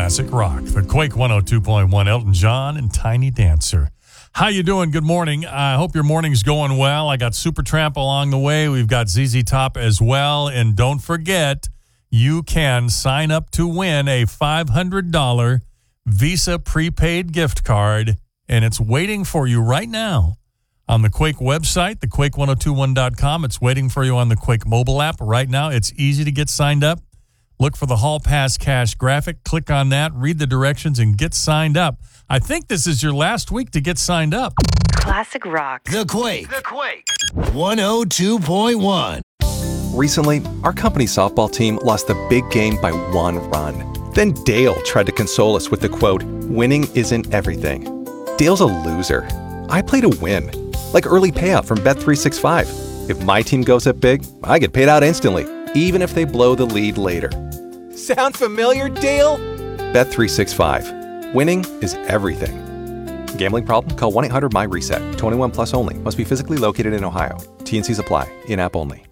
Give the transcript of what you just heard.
Classic Rock, the Quake 102.1, Elton John and Tiny Dancer. How you doing? Good morning. I hope your morning's going well. I got Supertramp along the way. We've got ZZ Top as well. And don't forget, you can sign up to win a $500 Visa prepaid gift card, and it's waiting for you right now on the Quake website, thequake1021.com. It's waiting for you on the Quake mobile app right now. It's easy to get signed up. Look for the Hall Pass Cash graphic. Click on that, read the directions, and get signed up. I think this is your last week to get signed up. Classic Rock. The Quake 102.1. Recently, our company's softball team lost the big game by 1 run. Then Dale tried to console us with the quote, "Winning isn't everything." Dale's a loser. I play to win, like early payout from Bet365. If my team goes up big, I get paid out instantly, even if they blow the lead later. Sound familiar, Dale? Bet365. Winning is everything. Gambling problem? Call 1-800-MY-RESET. 21 plus only. Must be physically located in Ohio. T&Cs apply. In-app only.